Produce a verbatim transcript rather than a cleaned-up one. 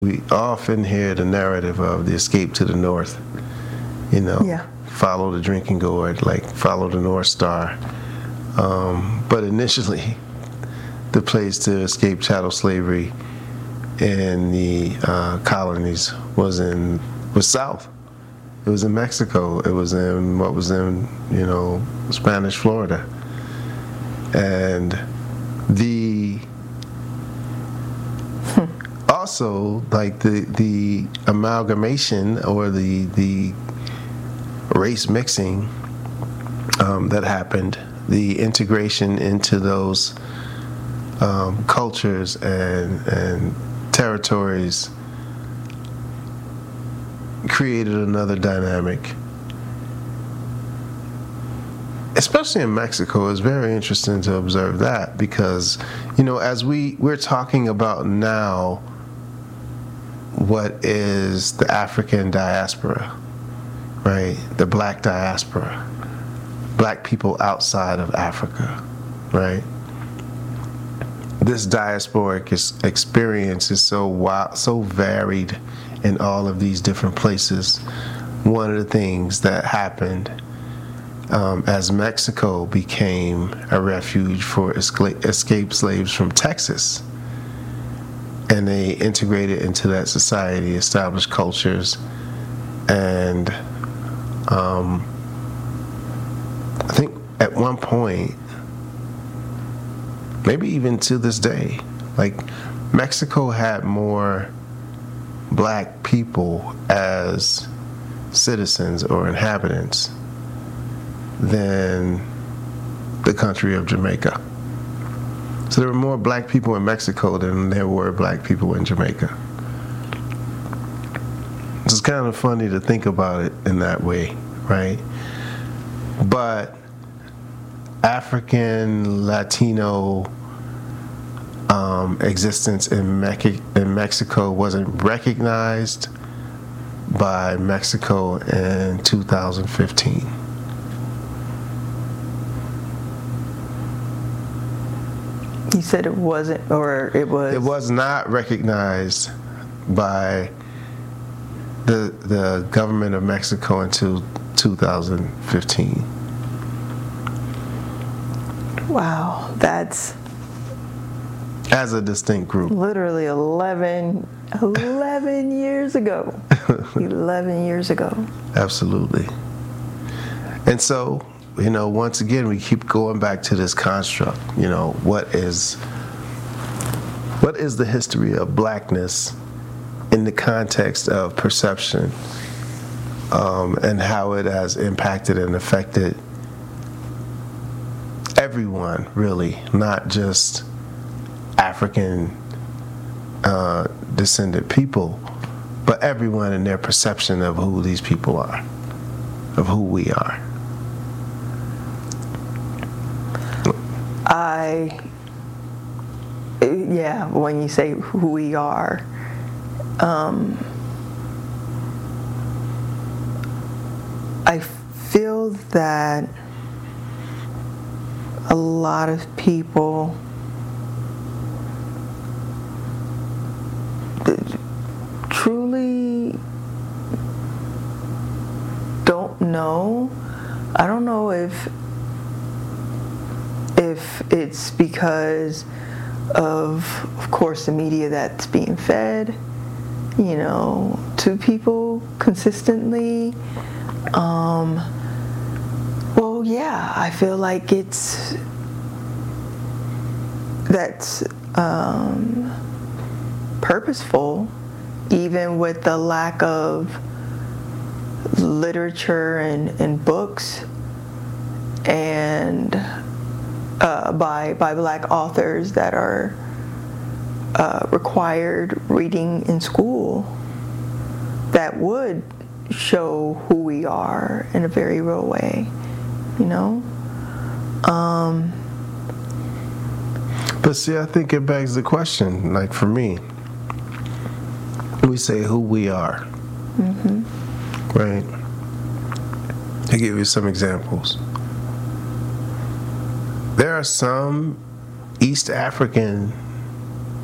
We often hear the narrative of the escape to the north, you know, yeah. follow the drinking gourd, like follow the North Star. Um, but initially, the place to escape chattel slavery in the uh, colonies was in was south. It was in Mexico. It was in what was in, you know, Spanish Florida. And the also like the the amalgamation or the the race mixing um, that happened, the integration into those um, cultures and and territories created another dynamic. Especially in Mexico, it's very interesting to observe that because, you know, as we, we're talking about now what is the African diaspora, right? The black diaspora, black people outside of Africa, right? This diasporic is, experience is so wild, so varied in all of these different places. One of the things that happened Um, as Mexico became a refuge for esca- escaped slaves from Texas, and they integrated into that society, established cultures, and um, I think at one point, maybe even to this day, like Mexico had more black people as citizens or inhabitants than the country of Jamaica. So there were more black people in Mexico than there were black people in Jamaica. It's kind of funny to think about it in that way, right? But African, Latino um, existence in, Me- in Mexico wasn't recognized by Mexico in two thousand fifteen. You said it wasn't, or it was? It was not recognized by the the government of Mexico until two thousand fifteen. Wow, that's as a distinct group. Literally eleven, eleven years ago. eleven years ago. Absolutely. And so, you know, once again, we keep going back to this construct. You know, what is what is the history of blackness in the context of perception, um, and how it has impacted and affected everyone, really, not just African uh, descended people, but everyone in their perception of who these people are, of who we are. I, yeah, when you say who we are, um, I feel that a lot of people truly don't know. I don't know if if it's because of, of course, the media that's being fed, you know, to people consistently. Um, well, yeah, I feel like it's that's um, purposeful, even with the lack of literature and, and books and uh, by by black authors that are uh, required reading in school that would show who we are in a very real way, you know? Um, but see, I think it begs the question, like for me, we say who we are, mm-hmm. right? To give you some examples. There are some East African